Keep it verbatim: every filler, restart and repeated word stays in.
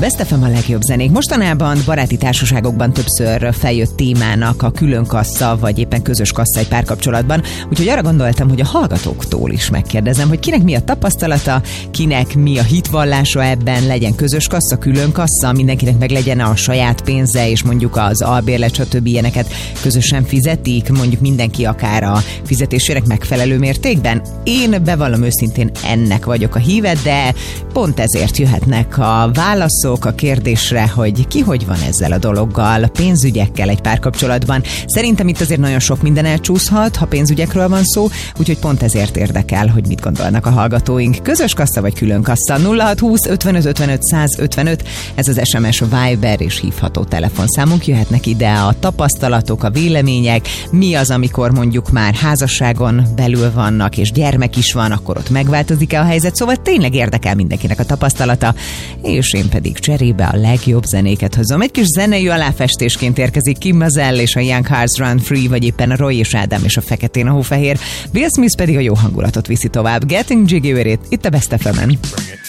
Best ef em a legjobb zenék. Mostanában baráti társaságokban többször feljött témának a külön kassa, vagy éppen közös kassa egy párkapcsolatban, úgyhogy arra gondoltam, hogy a hallgatóktól is megkérdezem, hogy kinek mi a tapasztalata, kinek mi a hitvallása ebben, legyen közös kassa, külön kassa, mindenkinek meg legyen a saját pénze, és mondjuk az albérlet, stb. Ilyeneket közösen fizetik, mondjuk mindenki akár a fizetésének megfelelő mértékben. Én bevallom őszintén, ennek vagyok a híve, de pont ezért jöhetnek a válaszok a kérdésre, hogy ki hogy van ezzel a dologgal, pénzügyekkel egy párkapcsolatban. Szerintem itt azért nagyon sok minden elcsúszhat, ha pénzügyekről van szó, úgyhogy pont ezért érdekel, hogy mit gondolnak a hallgatóink. Közös kassa vagy külön kassa? nulla hat húsz ötvenöt ötvenöt száz ötvenöt, ez az es em es, Viber és hívható telefonszámunk. Jöhetnek ide a tapasztalatok, a vélemények, mi az, amikor mondjuk már házasságon belül vannak, és gyermek is van, akkor ott megváltozik-e a helyzet, szóval tényleg érdekel mindenkinek a tapasztalata, és én pedig cserébe a legjobb zenéket hozom. Egy kis zenei aláfestésként érkezik Kim Mazelle és a Young Hearts Run Free, vagy éppen a Roy és Ádám és a Feketén a hófehér, Will Smith pedig a jó hangulatot viszi tovább. Getting Jiggy with It, itt a Best ef em-en.